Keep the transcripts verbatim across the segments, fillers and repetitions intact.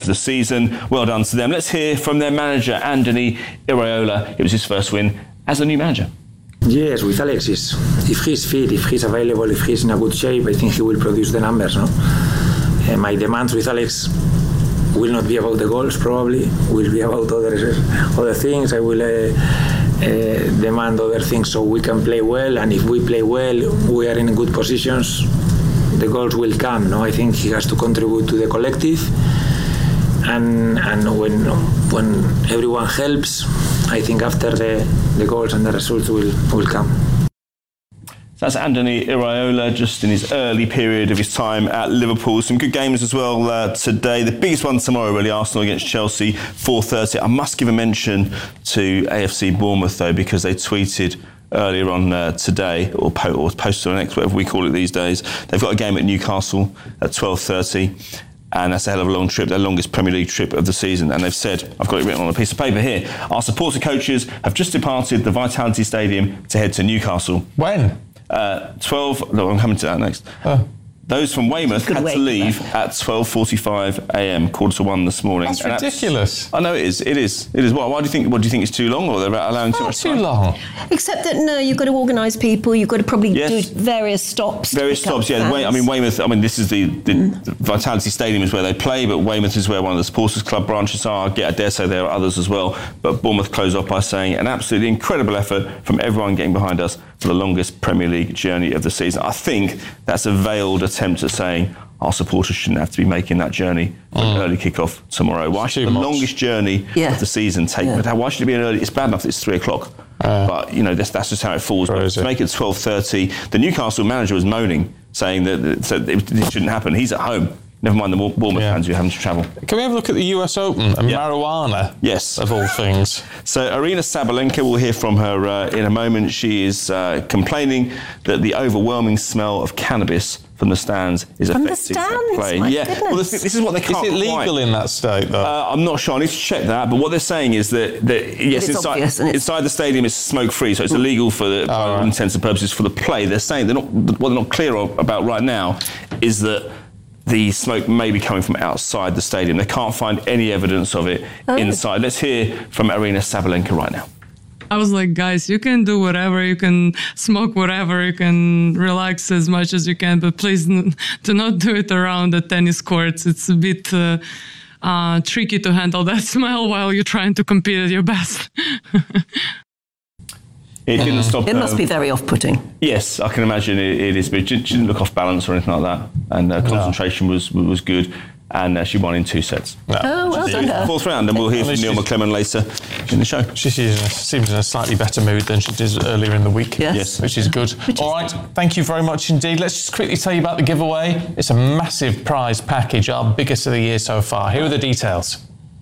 the season. Well done to them. Let's hear from their manager, Andoni Iraola. It was his first win as a new manager. Yes, with Alexis. If he's fit, if he's available, if he's in a good shape, I think he will produce the numbers. No, uh, my demands with Alex will not be about the goals. Probably will be about other other things. I will uh, uh, demand other things so we can play well. And if we play well, we are in good positions. The goals will come. No, I think he has to contribute to the collective. And and when when everyone helps, I think after the, the goals and the results will, will come. That's Andoni Iraola, just in his early period of his time at Liverpool. Some good games as well uh, today. The biggest one tomorrow, really, Arsenal against Chelsea, four thirty. I must give a mention to A F C Bournemouth, though, because they tweeted earlier on uh, today, or, po- or posted on X, whatever we call it these days. They've got a game at Newcastle at twelve thirty. And that's a hell of a long trip, their longest Premier League trip of the season. And they've said, I've got it written on a piece of paper here, our supporter coaches have just departed the Vitality Stadium to head to Newcastle. When? Uh, twelve, no, I'm coming to that next. Oh. Those from Weymouth had to leave at twelve forty-five a.m, quarter to one this morning. That's and ridiculous. That's, I know it is. It is. It is. Why, why do you think? What do you think it's too long, or they're allowing too Not much too time? long. Except that no, you've got to organise people. You've got to probably yes. do various stops. Various stops. Yeah. Way, I mean, Weymouth. I mean, this is the, the, mm. the Vitality Stadium is where they play, but Weymouth is where one of the Supporters Club branches are. I, get, I dare say there are others as well. But Bournemouth closed off by saying an absolutely incredible effort from everyone getting behind us for the longest Premier League journey of the season. I think that's a veiled attempt at saying our supporters shouldn't have to be making that journey for mm. an early kick-off tomorrow. Why should the much. longest journey yeah. of the season take? Yeah. Why should it be an early? It's bad enough that it's three o'clock. Uh, but, you know, that's, that's just how it falls. But to make it twelve thirty, the Newcastle manager was moaning, saying that, that so it, it shouldn't happen. He's at home. Never mind the Bournemouth yeah. fans who are having to travel. Can we have a look at the U S Open and yeah. marijuana? Yes. Of all things. So Aryna Sabalenka, we'll hear from her uh, in a moment. She is uh, complaining that the overwhelming smell of cannabis from the stands is from affecting the stands? her play. My yeah, goodness. well, this, this is what they can't. Is it legal quite. in that state, though? Uh, I'm not sure. I need to check that. But what they're saying is that, that yes, it's inside, obvious, inside the stadium it's smoke-free, so it's illegal for the, for oh, all right. intents and purposes for the play. They're saying they're not. What they're not clear about right now is that the smoke may be coming from outside the stadium. They can't find any evidence of it oh. inside. Let's hear from Aryna Sabalenka right now. I was like, guys, you can do whatever, you can smoke whatever, you can relax as much as you can, but please n- do not do it around the tennis courts. It's a bit uh, uh, tricky to handle that smell while you're trying to compete at your best. It didn't stop. It must uh, be very off-putting. Yes, I can imagine it, it is, but it didn't look off balance or anything like that. And uh, concentration no. was was good, and uh, she won in two sets. No. Oh, well done her. Fourth round, and we'll hear from Neil McClellan later in the show. She seems in a slightly better mood than she did earlier in the week. Yes, yes. Which is good. Which All is right, thank you very much indeed. Let's just quickly tell you about the giveaway. It's a massive prize package, our biggest of the year so far. Here are the details.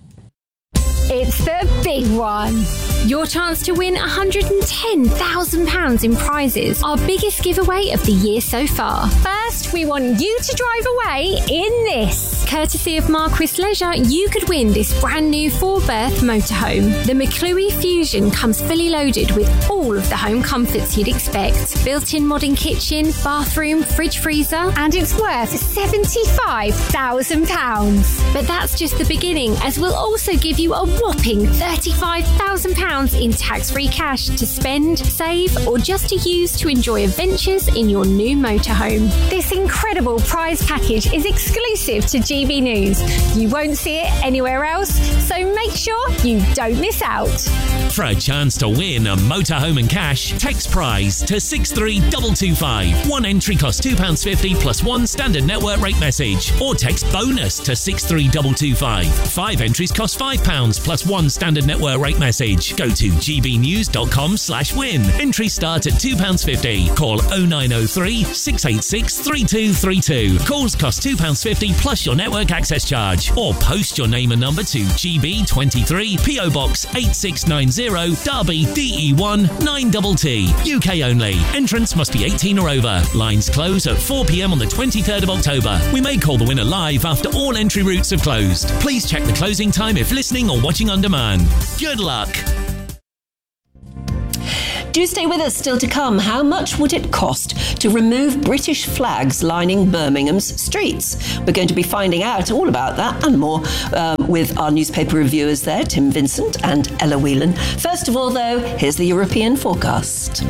It's the big one. Your chance to win one hundred ten thousand pounds in prizes. Our biggest giveaway of the year so far. First, we want you to drive away in this. Courtesy of Marquis Leisure, you could win this brand new four-berth motorhome. The McClue Fusion comes fully loaded with all of the home comforts you'd expect. Built-in modern kitchen, bathroom, fridge freezer, and it's worth seventy-five thousand pounds. But that's just the beginning, as we'll also give you a whopping thirty-five thousand pounds in tax-free cash to spend, save, or just to use to enjoy adventures in your new motorhome. This incredible prize package is exclusive to G B News. You won't see it anywhere else, so make sure you don't miss out. For a chance to win a motorhome and cash, text prize to six three two two five. One entry costs two pounds fifty plus one standard network rate message. Or text bonus to six three two two five. Five entries cost five pounds plus one standard network rate message. Go to gbnews.com slash win. Entries start at two pounds fifty. Call oh nine oh three, six eight six, three two three two. Calls cost two pounds fifty plus your network access charge. Or post your name and number to G B twenty-three, P O Box eight six nine zero, Derby, D E one nine T T. U K only. Entrance must be eighteen or over. Lines close at four p.m. on the twenty-third of October. We may call the winner live after all entry routes have closed. Please check the closing time if listening or watching on demand. Good luck. Do stay with us, still to come. How much would it cost to remove British flags lining Birmingham's streets? We're going to be finding out all about that and more um, with our newspaper reviewers there, Tim Vincent and Ella Whelan. First of all, though, here's the European forecast.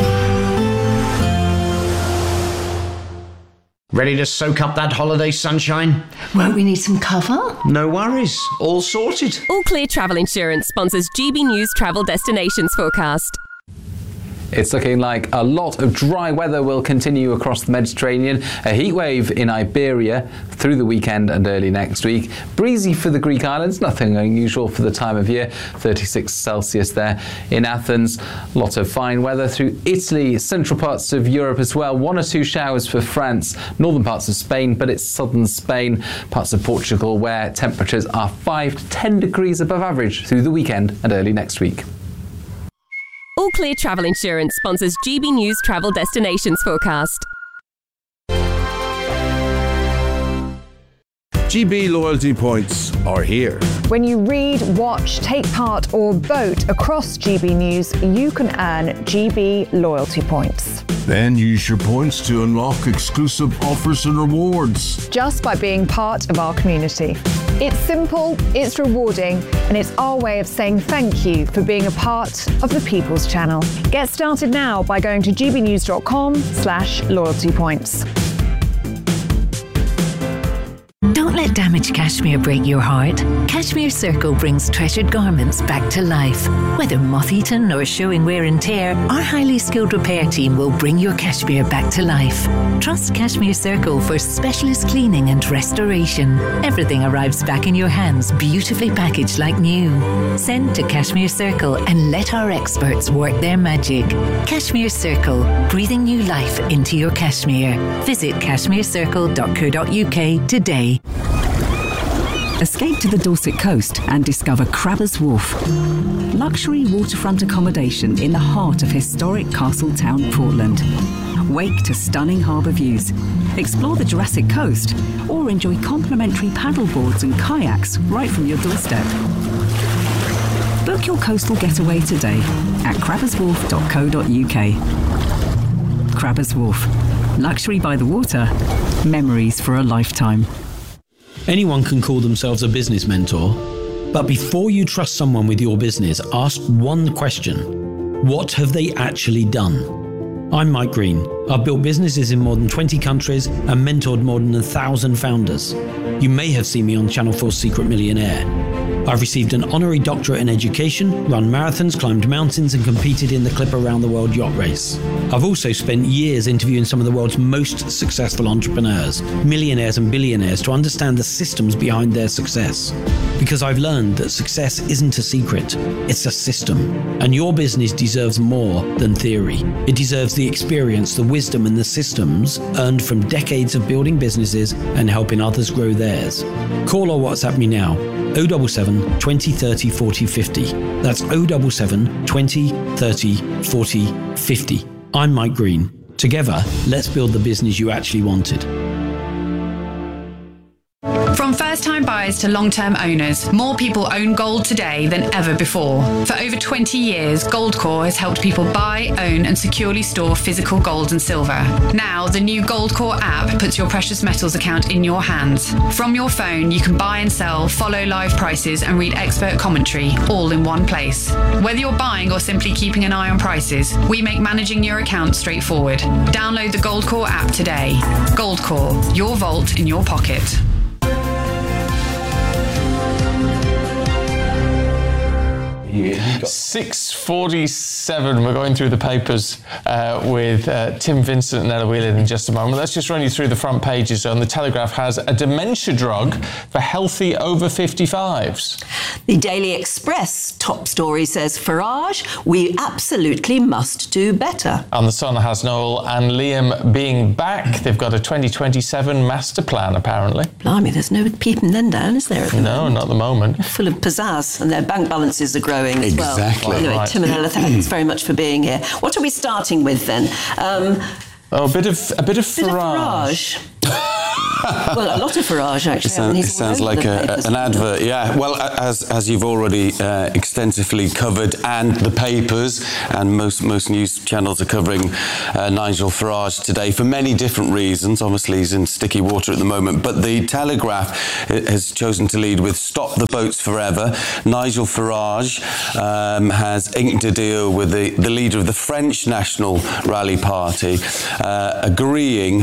Ready to soak up that holiday sunshine? Won't we need some cover? No worries, all sorted. All Clear Travel Insurance sponsors G B News Travel Destinations Forecast. It's looking like a lot of dry weather will continue across the Mediterranean. A heat wave in Iberia through the weekend and early next week. Breezy for the Greek islands, nothing unusual for the time of year. thirty-six Celsius there in Athens. A lot of fine weather through Italy, central parts of Europe as well. One or two showers for France, northern parts of Spain, but it's southern Spain, parts of Portugal where temperatures are five to ten degrees above average through the weekend and early next week. All Clear Travel Insurance sponsors G B News Travel Destinations Forecast. G B loyalty points are here. When you read, watch, take part or vote across G B News, you can earn G B loyalty points. Then use your points to unlock exclusive offers and rewards. Just by being part of our community. It's simple, it's rewarding, and it's our way of saying thank you for being a part of the People's Channel. Get started now by going to gbnews.com slash loyalty points. Don't let damaged cashmere break your heart. Cashmere Circle brings treasured garments back to life. Whether moth-eaten or showing wear and tear, our highly skilled repair team will bring your cashmere back to life. Trust Cashmere Circle for specialist cleaning and restoration. Everything arrives back in your hands, beautifully packaged like new. Send to Cashmere Circle and let our experts work their magic. Cashmere Circle, breathing new life into your cashmere. Visit cashmere circle dot co dot uk today. Escape to the Dorset coast and discover Crabbers Wharf. Luxury waterfront accommodation in the heart of historic Castletown, Portland. Wake to stunning harbour views. Explore the Jurassic Coast or enjoy complimentary paddle boards and kayaks right from your doorstep. Book your coastal getaway today at crabbers wharf dot co dot uk. Crabbers Wharf. Luxury by the water. Memories for a lifetime. Anyone can call themselves a business mentor, but before you trust someone with your business, ask one question. What have they actually done? I'm Mike Green. I've built businesses in more than twenty countries and mentored more than a thousand founders. You may have seen me on Channel four's Secret Millionaire. I've received an honorary doctorate in education, run marathons, climbed mountains and competed in the Clipper Round the World yacht race. I've also spent years interviewing some of the world's most successful entrepreneurs, millionaires and billionaires to understand the systems behind their success. Because I've learned that success isn't a secret, it's a system. And your business deserves more than theory. It deserves the experience, the wisdom and the systems earned from decades of building businesses and helping others grow theirs. Call or WhatsApp me now. oh seven seven, twenty, thirty, forty, fifty. That's oh seven seven, twenty, thirty, forty, fifty. I'm Mike Green. Together, let's build the business you actually wanted. From first-time buyers to long-term owners, more people own gold today than ever before. For over twenty years, Goldcore has helped people buy, own and securely store physical gold and silver. Now, the new Goldcore app puts your precious metals account in your hands. From your phone, you can buy and sell, follow live prices and read expert commentary, all in one place. Whether you're buying or simply keeping an eye on prices, we make managing your account straightforward. Download the Goldcore app today. Goldcore, your vault in your pocket. six forty-seven, we're going through the papers uh, with uh, Tim Vincent and Ella Whelan in just a moment. Let's just run you through the front pages. On the Telegraph has a dementia drug for healthy over fifty-fives. The Daily Express top story says, Farage, we absolutely must do better. And the Sun has Noel and Liam being back. They've got a twenty twenty-seven master plan, apparently. Blimey, there's no keeping them down, is there? At the no, moment? not at the moment. They're full of pizzazz, and their bank balances are growing as well. Exactly. Anyway, Right. Tim and Ella, thanks very much for being here. What are we starting with then? Um, oh, a bit of a bit of bit Farage. Of Farage. Well, a lot of Farage, actually. It, sound, it sounds like a, an advert, yeah. Well, as as you've already uh, extensively covered, and the papers and most most news channels are covering uh, Nigel Farage today for many different reasons. Obviously, he's in sticky water at the moment, but the Telegraph has chosen to lead with "Stop the Boats Forever." Nigel Farage um, has inked a deal with the, the leader of the French National Rally Party, uh, agreeing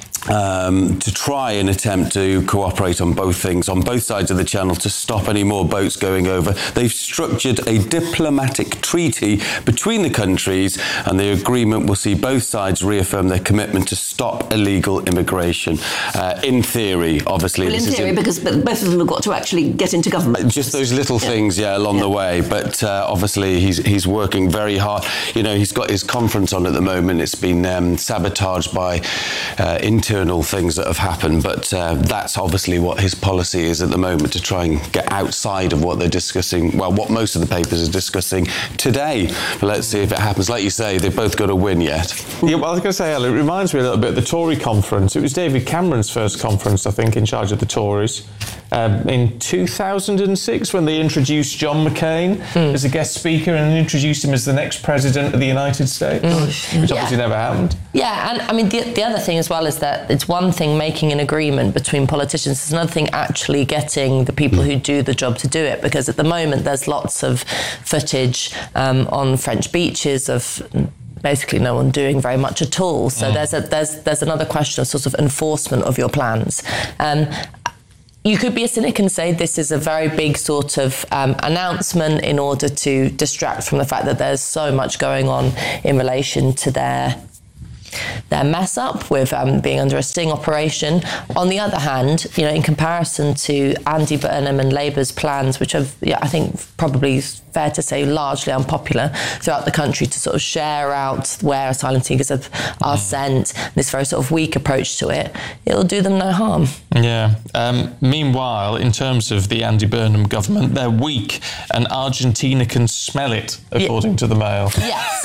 Um, to try and attempt to cooperate on both things, on both sides of the channel, to stop any more boats going over. They've structured a diplomatic treaty between the countries, and the agreement will see both sides reaffirm their commitment to stop illegal immigration. Uh, in theory, obviously. Well, in this theory, is in, because both of them have got to actually get into government. Just those little yeah. things, yeah, along yeah. the way. But uh, obviously, he's he's working very hard. You know, he's got his conference on at the moment. It's been um, sabotaged by uh, internal things that have happened, but uh, that's obviously what his policy is at the moment, to try and get outside of what they're discussing, well, what most of the papers are discussing today. But let's see if it happens. Like you say, they've both got to win yet. Yeah, well, I was going to say, Ella, it reminds me a little bit of the Tory conference. It was David Cameron's first conference, I think, in charge of the Tories. Um, in two thousand six, when they introduced John McCain mm. as a guest speaker and introduced him as the next president of the United States, mm. which yeah. obviously never happened. Yeah, and I mean, the, the other thing as well is that it's one thing making an agreement between politicians, it's another thing actually getting the people mm. who do the job to do it, because at the moment there's lots of footage um, on French beaches of basically no one doing very much at all. So mm. there's a there's there's another question of sort of enforcement of your plans. Um, You could be a cynic and say this is a very big sort of um, announcement in order to distract from the fact that there's so much going on in relation to their their mess up with um, being under a sting operation. On the other hand, you know, in comparison to Andy Burnham and Labour's plans, which are, yeah, I think probably fair to say, largely unpopular throughout the country, to sort of share out where asylum seekers are, are sent, this very sort of weak approach to it, it'll do them no harm. Yeah. Um, meanwhile, in terms of the Andy Burnham government, they're weak, and Argentina can smell it, according yeah. to the Mail. Yes.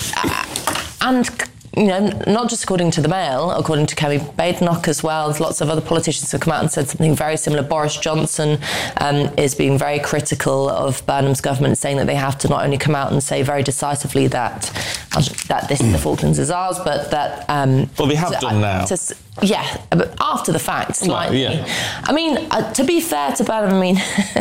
uh, and... You know, not just according to the Mail, according to Kemi Badenoch as well. There's lots of other politicians have come out and said something very similar. Boris Johnson um, is being very critical of Burnham's government, saying that they have to not only come out and say very decisively that that this the Falklands is ours, but that um, well, they have to, done now. To, yeah, but after the fact, slightly. Well, yeah. I mean, uh, to be fair to Burnham, I mean.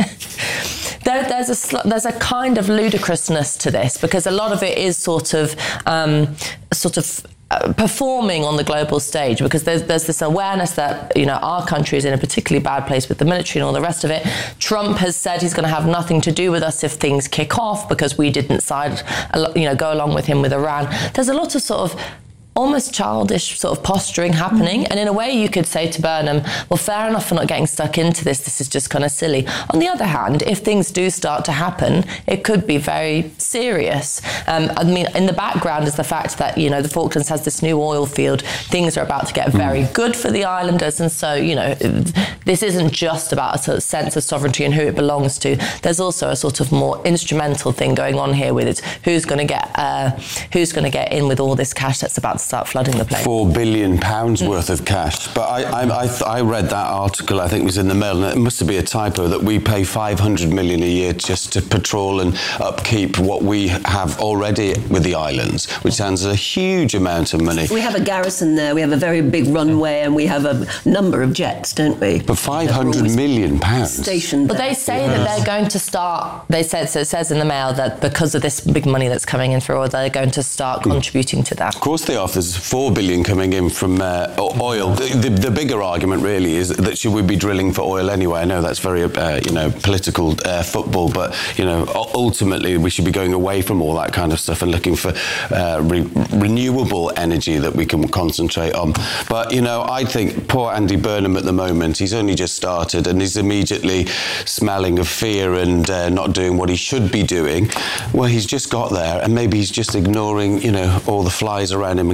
There, there's a there's a kind of ludicrousness to this, because a lot of it is sort of um, sort of uh, performing on the global stage, because there's there's this awareness that, you know, our country is in a particularly bad place with the military and all the rest of it. Trump has said he's going to have nothing to do with us if things kick off, because we didn't side, you know, go along with him with Iran. There's a lot of sort of almost childish sort of posturing happening. And in a way you could say to Burnham, well, fair enough for not getting stuck into this, this is just kind of silly. On the other hand, if things do start to happen, it could be very serious. Um, I mean, in the background is the fact that, you know, the Falklands has this new oil field, things are about to get very good for the islanders, and so, you know, this isn't just about a sort of sense of sovereignty and who it belongs to. There's also a sort of more instrumental thing going on here with it. Who's going to get uh, who's going to get in with all this cash that's about to start flooding the place? Four billion pounds mm. worth of cash. But I, I, I, th- I read that article, I think it was in the Mail, and it must be a typo, that we pay five hundred million a year just to patrol and upkeep what we have already with the islands, which sounds a huge amount of money. We have a garrison there, we have a very big runway, and we have a number of jets, don't we? But five hundred million pounds. Stationed But there. they say yes. that they're going to start, they said, so it says in the Mail that because of this big money that's coming in through oil, they're going to start mm. contributing to that. Of course they are. There's four billion coming in from uh, oil. The, the, the bigger argument really is that should we be drilling for oil anyway? I know that's very, uh, you know, political uh, football, but, you know, ultimately we should be going away from all that kind of stuff and looking for uh, re- renewable energy that we can concentrate on. But, you know, I think poor Andy Burnham at the moment, he's only just started and he's immediately smelling of fear and uh, not doing what he should be doing. Well, he's just got there, and maybe he's just ignoring, you know, all the flies around him and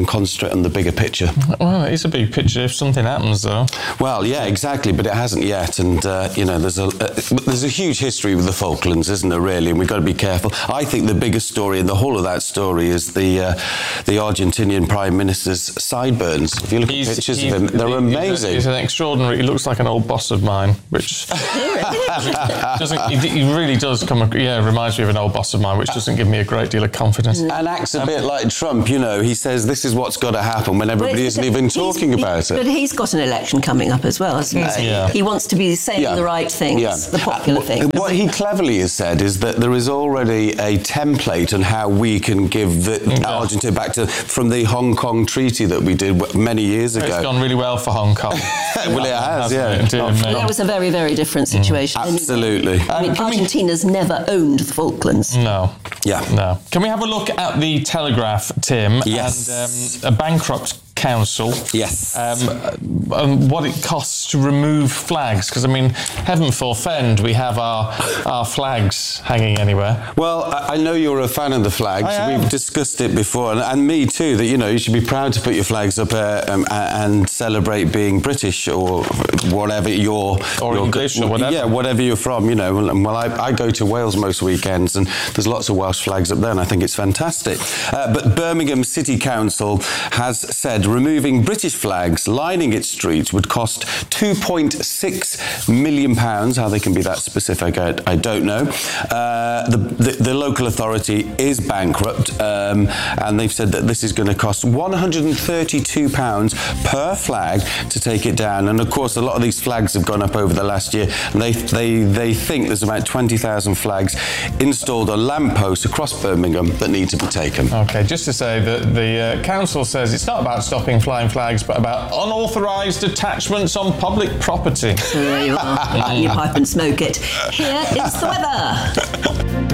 and concentrate on the bigger picture. Well, it is a big picture if something happens, though. Well, yeah, exactly, but it hasn't yet. And, uh, you know, there's a, uh, there's a huge history with the Falklands, isn't there, really? And we've got to be careful. I think the biggest story in the whole of that story is the uh, the Argentinian Prime Minister's sideburns. If you look he's, at pictures he, of him, they're he, amazing. He's, a, he's an extraordinary... He looks like an old boss of mine, which... doesn't, he, he really does come... Yeah, reminds me of an old boss of mine, which doesn't give me a great deal of confidence. And acts a bit like Trump, you know. He says this is what's got to happen when everybody Well, isn't even talking about it. But he's got an election coming up as well, hasn't he? Yeah. He wants to be saying Yeah. the right things, Yeah. the popular Uh, things. What he cleverly has said is that there is already a template on how we can give the Argentina back to from the Hong Kong treaty that we did w- many years ago. It's gone really well for Hong Kong. Well, it has, yeah. It? Dear me. That was a very, very different situation. Mm. Absolutely. I mean, Argentina's never owned the Falklands. No. Yeah. No. Can we have a look at the Telegraph, Tim? Yes. And um, a bankrupt council. Yes. Um, um, what it costs to remove flags, because I mean, heaven forfend, we have our our flags hanging anywhere. Well, I I know you're a fan of the flags. I am. We've discussed it before, and, and me too. That you know, you should be proud to put your flags up uh, um, and celebrate being British or whatever you're, Or you're English or whatever. Yeah, whatever you're from. You know, well, well I, I go to Wales most weekends, and there's lots of Welsh flags up there, and I think it's fantastic. Uh, but Birmingham City Council has said removing British flags lining its streets would cost two point six million pounds. How they can be that specific, I, I don't know. Uh, the, the, the local authority is bankrupt, um, and they've said that this is going to cost one hundred thirty-two pounds per flag to take it down. And of course, a lot of these flags have gone up over the last year, and they they, they think there's about twenty thousand flags installed on lampposts across Birmingham that need to be taken. Okay, just to say that the uh, council says it's not about stopping flying flags, but about unauthorised attachments on public property. So there you are. You pipe and smoke it. Here is the weather.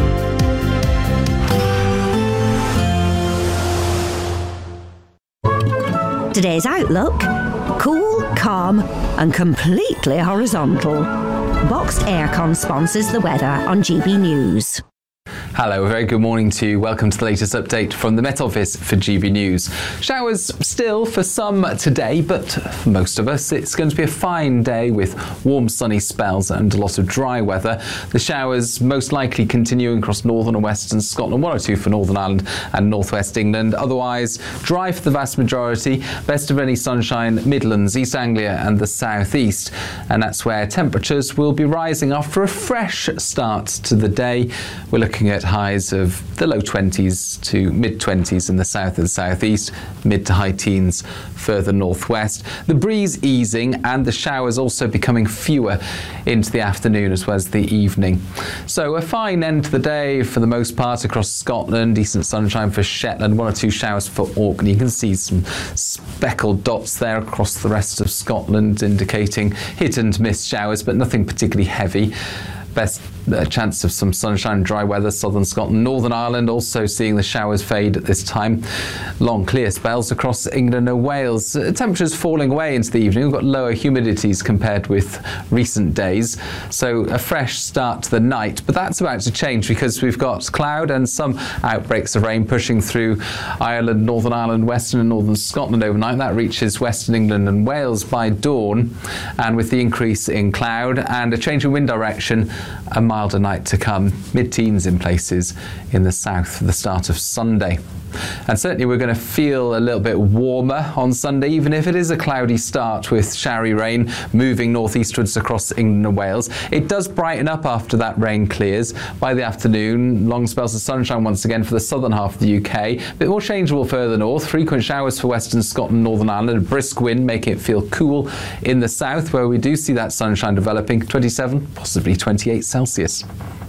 Today's outlook: cool, calm, and completely horizontal. Boxed Aircon sponsors the weather on G B News. Hello, a very good morning to you. Welcome to the latest update from the Met Office for G B News. Showers still for some today, but for most of us it's going to be a fine day with warm sunny spells and a lot of dry weather. The showers most likely continuing across northern and western Scotland, one or two for Northern Ireland and northwest England. Otherwise dry for the vast majority. Best of any sunshine, Midlands, East Anglia and the southeast. And that's where temperatures will be rising after a fresh start to the day. We're looking at highs of the low twenties to mid twenties in the south and southeast, mid to high teens further northwest. The breeze easing and the showers also becoming fewer into the afternoon as well as the evening. So a fine end to the day for the most part across Scotland. Decent sunshine for Shetland, one or two showers for Orkney. You can see some speckled dots there across the rest of Scotland indicating hit and miss showers, but nothing particularly heavy. Best uh, chance of some sunshine and dry weather, southern Scotland, Northern Ireland also seeing the showers fade at this time. Long clear spells across England and Wales. Uh, temperatures falling away into the evening. We've got lower humidities compared with recent days. So a fresh start to the night, but that's about to change because we've got cloud and some outbreaks of rain pushing through Ireland, Northern Ireland, Western and Northern Scotland overnight. That reaches Western England and Wales by dawn. And with the increase in cloud and a change in wind direction, a milder night to come, mid-teens in places in the south for the start of Sunday. And certainly we're going to feel a little bit warmer on Sunday, even if it is a cloudy start with showery rain moving northeastwards across England and Wales. It does brighten up after that rain clears. By the afternoon, long spells of sunshine once again for the southern half of the U K. A bit more changeable further north. Frequent showers for western Scotland, Northern Ireland. A brisk wind making it feel cool in the south, where we do see that sunshine developing. twenty-seven, possibly twenty-eight Celsius.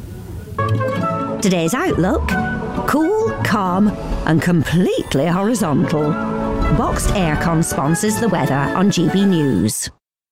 Today's outlook: cool, calm, and completely horizontal. Boxed Aircon sponsors the weather on G B News.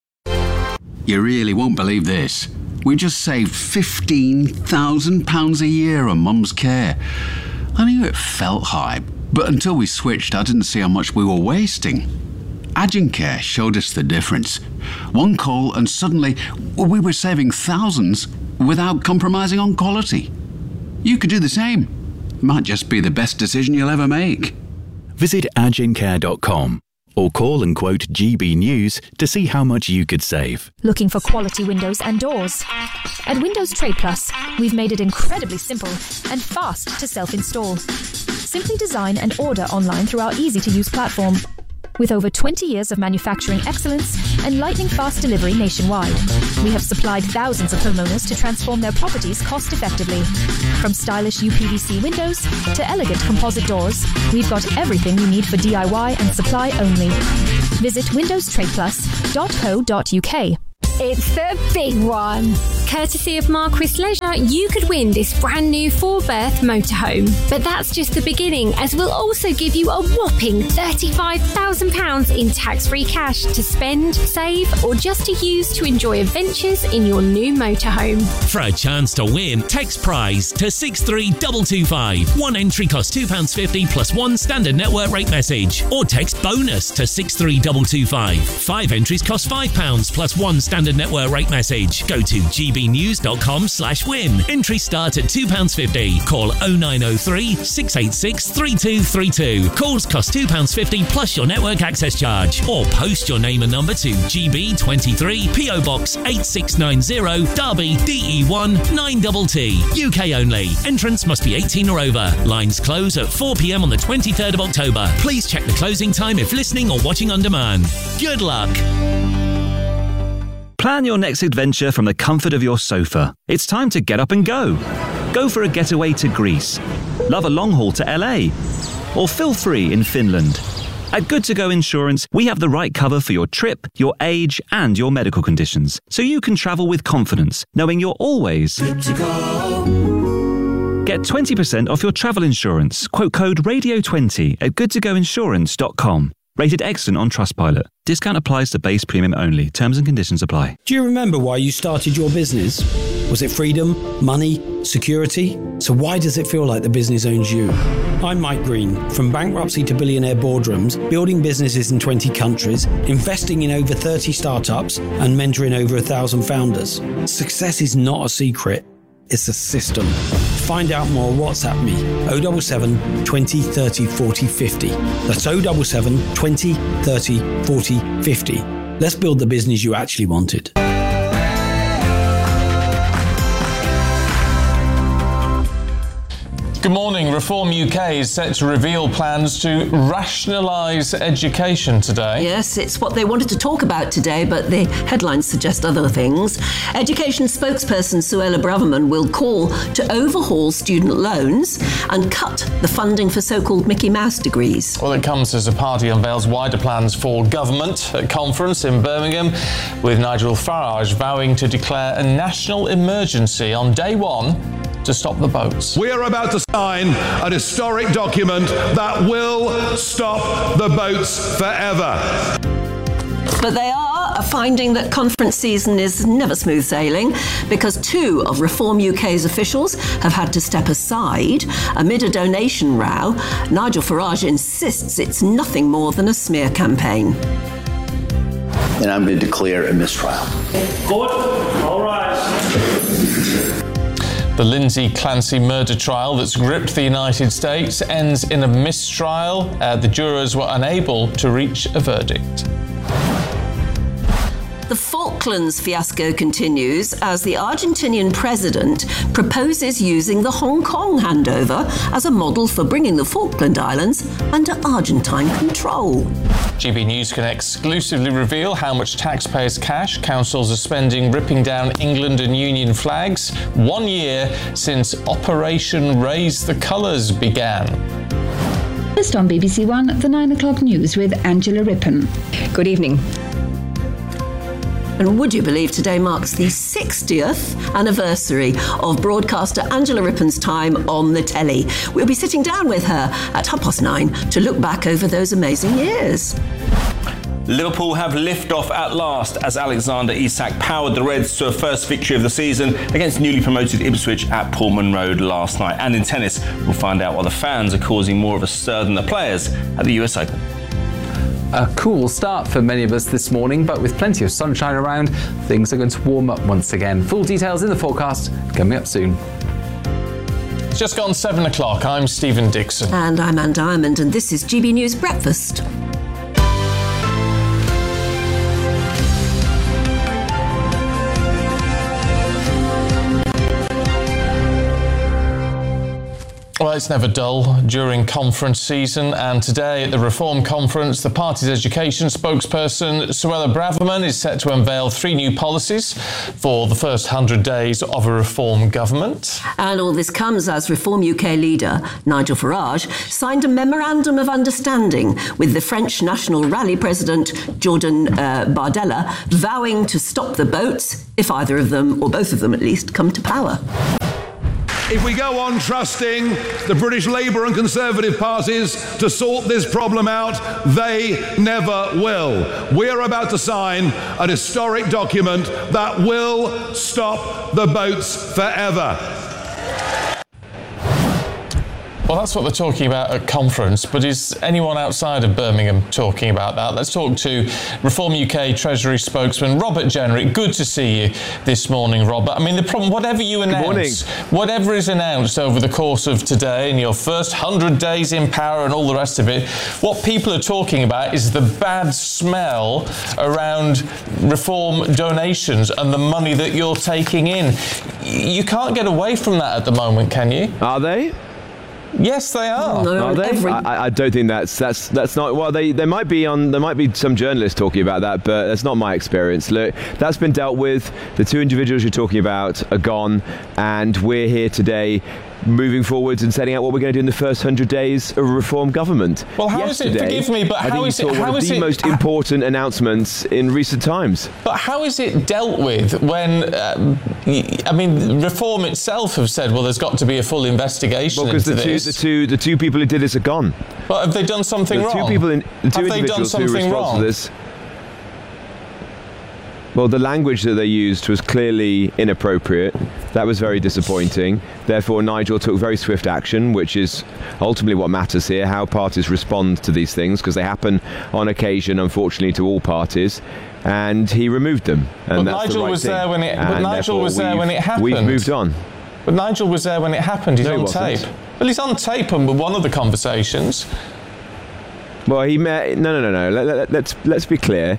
You really won't believe this. We just saved fifteen thousand pounds a year on Mum's care. I knew it felt high, but until we switched, I didn't see how much we were wasting. Agencare showed us the difference. One call and suddenly we were saving thousands without compromising on quality. You could do the same. Might just be the best decision you'll ever make. Visit agincare dot com or call and quote G B News to see how much you could save. Looking for quality windows and doors? At Windows Trade Plus, we've made it incredibly simple and fast to self-install. Simply design and order online through our easy-to-use platform. With over twenty years of manufacturing excellence and lightning-fast delivery nationwide, we have supplied thousands of homeowners to transform their properties cost-effectively. From stylish U P V C windows to elegant composite doors, we've got everything you need for D I Y and supply only. Visit windows trade plus dot co dot U K. It's the big one. Courtesy of Marquis Leisure, you could win this brand new four-berth motorhome. But that's just the beginning, as we'll also give you a whopping thirty-five thousand pounds in tax-free cash to spend, save, or just to use to enjoy adventures in your new motorhome. For a chance to win, text prize to six three two two five. One entry costs two pounds fifty plus one standard network rate message. Or text bonus to six three two two five. Five entries cost five pounds plus one standard network rate message. Go to g b news dot com slash win. Entries start at two pounds fifty. Call oh nine oh three, six eight six, three two three two. Calls cost two pounds fifty plus your network access charge. Or post your name and number to G B twenty-three, P O Box eight six nine zero, Derby, D E one nine T T. U K only. Entrance must be eighteen or over. Lines close at four p m on the twenty-third of October. Please check the closing time if listening or watching on demand. Good luck. Plan your next adventure from the comfort of your sofa. It's time to get up and go. Go for a getaway to Greece. Love a long haul to L A. Or feel free in Finland. At Good To Go Insurance, we have the right cover for your trip, your age, and your medical conditions, so you can travel with confidence, knowing you're always good to go. Get twenty percent off your travel insurance. Quote code radio twenty at good to go insurance dot com. Rated excellent on Trustpilot. Discount applies to base premium only. Terms and conditions apply. Do you remember why you started your business? Was it freedom, money, security? So why does it feel like the business owns you? I'm Mike Green. From bankruptcy to billionaire boardrooms, building businesses in twenty countries, investing in over thirty startups, and mentoring over a thousand founders. Success is not a secret. It's a system. Find out more, WhatsApp me. oh seven seven, twenty, thirty, forty, fifty. That's oh seven seven, twenty, thirty, forty, fifty. Let's build the business you actually wanted. Good morning. Reform U K is set to reveal plans to rationalise education today. Yes, it's what they wanted to talk about today, but the headlines suggest other things. Education spokesperson Suella Braverman will call to overhaul student loans and cut the funding for so-called Mickey Mouse degrees. Well, it comes as a party unveils wider plans for government at conference in Birmingham, with Nigel Farage vowing to declare a national emergency on day one to stop the boats. We are about to sign an historic document that will stop the boats forever. But they are finding that conference season is never smooth sailing because two of Reform U K's officials have had to step aside amid a donation row. Nigel Farage insists it's nothing more than a smear campaign. And I'm going to declare a mistrial. Good. All right. The Lindsay Clancy murder trial that's gripped the United States ends in a mistrial. Uh, the jurors were unable to reach a verdict. The Falklands fiasco continues as the Argentinian president proposes using the Hong Kong handover as a model for bringing the Falkland Islands under Argentine control. G B News can exclusively reveal how much taxpayers' cash councils are spending ripping down England and Union flags, one year since Operation Raise the Colours began. First on B B C One, the nine o'clock news with Angela Rippon. Good evening. And would you believe today marks the sixtieth anniversary of broadcaster Angela Rippon's time on the telly. We'll be sitting down with her at half past nine to look back over those amazing years. Liverpool have lift-off at last as Alexander Isak powered the Reds to a first victory of the season against newly promoted Ipswich at Pullman Road last night. And in tennis, we'll find out why the fans are causing more of a stir than the players at the U S Open. A cool start for many of us this morning, but with plenty of sunshine around, things are going to warm up once again. Full details in the forecast coming up soon. It's just gone seven o'clock. I'm Stephen Dixon. And I'm Anne Diamond, and this is G B News Breakfast. Well, it's never dull during conference season, and today at the Reform Conference, the party's education spokesperson, Suella Braverman, is set to unveil three new policies for the first one hundred days of a Reform government. And all this comes as Reform U K leader Nigel Farage signed a memorandum of understanding with the French National Rally president, Jordan uh, Bardella, vowing to stop the boats if either of them, or both of them at least, come to power. If we go on trusting the British Labour and Conservative parties to sort this problem out, they never will. We're about to sign an historic document that will stop the boats forever. Well, that's what they're talking about at conference, but is anyone outside of Birmingham talking about that? Let's talk to Reform U K Treasury spokesman Robert Jenrick. Good to see you this morning, Robert. I mean, the problem, whatever you announce, whatever is announced over the course of today and your first one hundred days in power and all the rest of it, what people are talking about is the bad smell around Reform donations and the money that you're taking in. You can't get away from that at the moment, can you? Are they? Yes, they are. No, are they? Every... I, I don't think that's that's that's not. Well, they there might be on there might be some journalists talking about that, but that's not my experience. Look, that's been dealt with. The two individuals you're talking about are gone, and we're here today, moving forwards and setting out what we're going to do in the first hundred days of a Reform government. Well, how Yesterday, is it? Forgive me, but I how think is you it? saw How one of is the it, most important announcements in recent times. But how is it dealt with when? Uh, I mean, Reform itself have said, well, there's got to be a full investigation well, because into the two, this. the two, the two people who did this are gone. But have they done something the wrong? Two people in, the two have they done individuals who were something responsible wrong? for this. Well, the language that they used was clearly inappropriate. That was very disappointing. Therefore, Nigel took very swift action, which is ultimately what matters here, how parties respond to these things, because they happen on occasion, unfortunately, to all parties. And he removed them. And but that's Nigel the right was thing. there when it. But And Nigel was there we've- when it happened. We've moved on. But Nigel was there when it happened. He's No, he on wasn't. tape. Well, he's on tape and with one of the conversations. Well, he met. No, no, no, no. Let, let, let's let's be clear.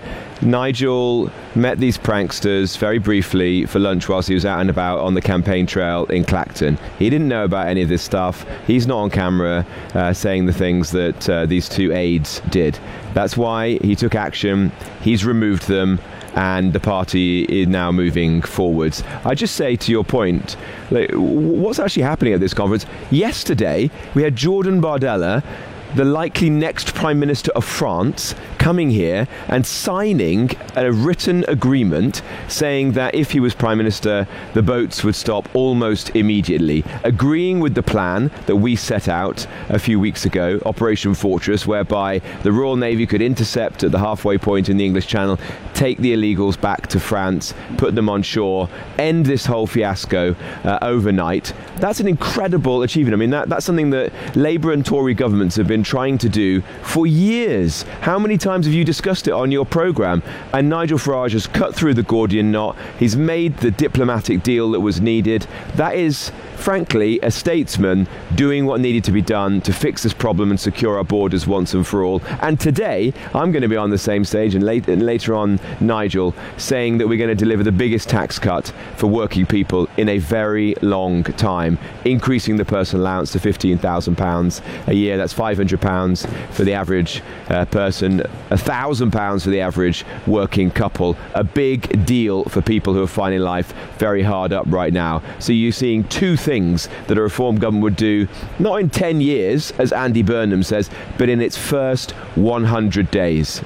Nigel met these pranksters very briefly for lunch whilst he was out and about on the campaign trail in Clacton. He didn't know about any of this stuff. He's not on camera uh, saying the things that uh, these two aides did. That's why he took action. He's removed them. And the party is now moving forwards. I just say, to your point, like, what's actually happening at this conference? Yesterday, we had Jordan Bardella, the likely next Prime Minister of France, coming here and signing a written agreement saying that if he was Prime Minister, the boats would stop almost immediately, agreeing with the plan that we set out a few weeks ago, Operation Fortress, whereby the Royal Navy could intercept at the halfway point in the English Channel, take the illegals back to France, put them on shore, end this whole fiasco uh, overnight. That's an incredible achievement. I mean, that, that's something that Labour and Tory governments have been trying to do for years. How many times have you discussed it on your programme? And Nigel Farage has cut through the Gordian knot. He's made the diplomatic deal that was needed. That is, frankly, a statesman doing what needed to be done to fix this problem and secure our borders once and for all. And today, I'm going to be on the same stage, and, late, and later on, Nigel, saying that we're going to deliver the biggest tax cut for working people in a very long time, increasing the personal allowance to fifteen thousand pounds a year. That's five hundred pounds for the average uh, person, one thousand pounds for the average working couple. A big deal for people who are finding life very hard up right now. So you're seeing two things that a Reform government would do, not in ten years, as Andy Burnham says, but in its first one hundred days.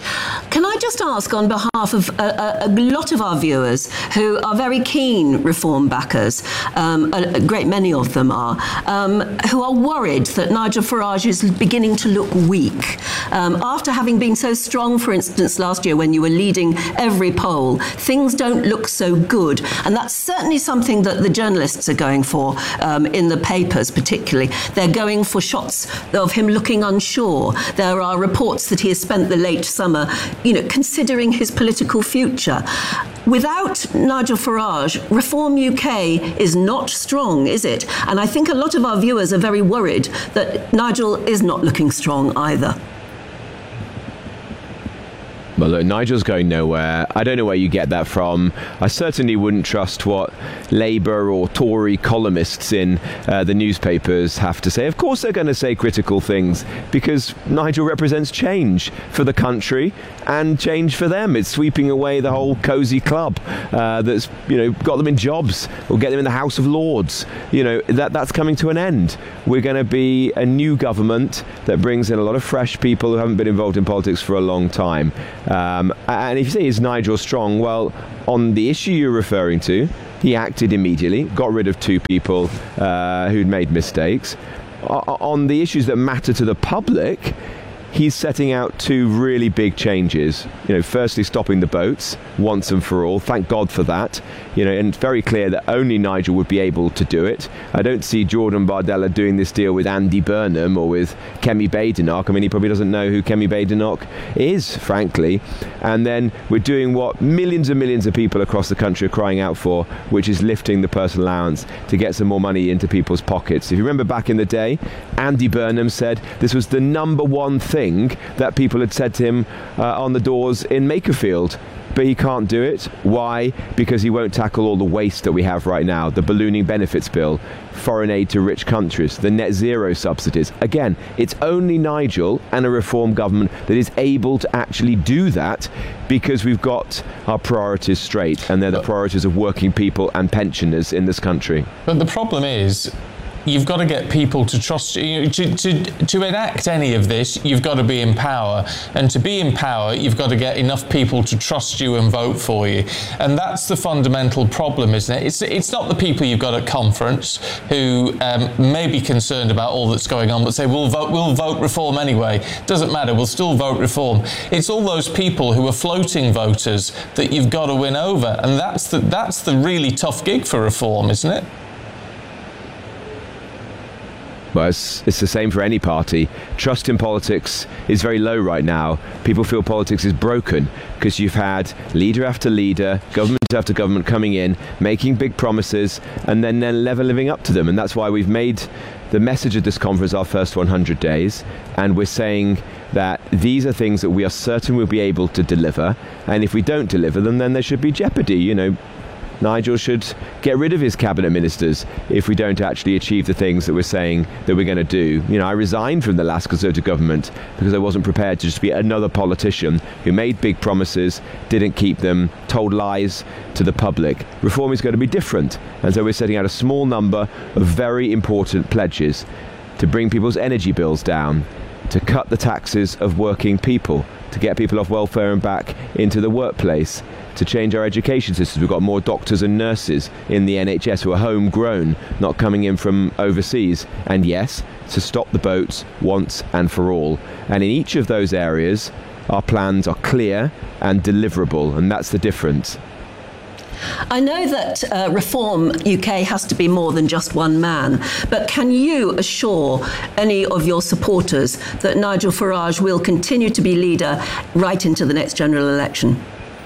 Can I just ask, on behalf of a, a, a lot of our viewers who are very keen Reform backers, um, a, a great many of them are, um, who are worried that Nigel Farage is beginning to look weak. Um, after having been so strong, for instance, last year when you were leading every poll, things don't look so good. And that's certainly something that the journalists are going for, um, in the papers particularly. They're going for shots of him looking unsure. There are reports that he has spent the late summer, you know, considering his political future. without Nigel Farage, Reform U K is not strong, is it? And I think a lot of our viewers are very worried that Nigel is not looking strong either. Well, look, Nigel's going nowhere. I don't know where you get that from. I certainly wouldn't trust what Labour or Tory columnists in uh, the newspapers have to say. Of course they're going to say critical things because Nigel represents change for the country and change for them. It's sweeping away the whole cosy club uh, that's, you know, got them in jobs or get them in the House of Lords. You know, that that's coming to an end. We're going to be a new government that brings in a lot of fresh people who haven't been involved in politics for a long time. Um, and if you say, is Nigel strong? Well, on the issue you're referring to, he acted immediately, got rid of two people uh, who'd made mistakes. O- on the issues that matter to the public, he's setting out two really big changes. You know, firstly, stopping the boats once and for all. Thank God for that. You know, and it's very clear that only Nigel would be able to do it. I don't see Jordan Bardella doing this deal with Andy Burnham or with Kemi Badenoch. I mean, he probably doesn't know who Kemi Badenoch is, frankly. And then we're doing what millions and millions of people across the country are crying out for, which is lifting the personal allowance to get some more money into people's pockets. If you remember back in the day, Andy Burnham said this was the number one thing that people had said to him uh, on the doors in Makerfield. But he can't do it. Why? Because he won't tackle all the waste that we have right now. The ballooning benefits bill, foreign aid to rich countries, the net zero subsidies. Again, it's only Nigel and a reform government that is able to actually do that because we've got our priorities straight, and they're the priorities of working people and pensioners in this country. But the problem is, you've got to get people to trust you. To, to, to enact any of this, you've got to be in power. And to be in power, you've got to get enough people to trust you and vote for you. And that's the fundamental problem, isn't it? It's, it's not the people you've got at conference who um, may be concerned about all that's going on, but say, we'll vote, we'll vote reform anyway. Doesn't matter, we'll still vote reform. It's all those people who are floating voters that you've got to win over. And that's the, that's the really tough gig for reform, isn't it? Well, it's, it's the same for any party. Trust in politics is very low right now. People feel politics is broken because you've had leader after leader, government after government coming in, making big promises, and then they're never living up to them. And that's why we've made the message of this conference our first one hundred days. And we're saying that these are things that we are certain we'll be able to deliver. And if we don't deliver them, then there should be jeopardy. You know, Nigel should get rid of his cabinet ministers if we don't actually achieve the things that we're saying that we're going to do. You know, I resigned from the last Conservative government because I wasn't prepared to just be another politician who made big promises, didn't keep them, told lies to the public. Reform is going to be different. And so we're setting out a small number of very important pledges to bring people's energy bills down, to cut the taxes of working people, to get people off welfare and back into the workplace, to change our education system. We've got more doctors and nurses in the N H S who are homegrown, not coming in from overseas. And yes, to stop the boats once and for all. And in each of those areas, our plans are clear and deliverable, and that's the difference. I know that uh, Reform U K has to be more than just one man, but can you assure any of your supporters that Nigel Farage will continue to be leader right into the next general election?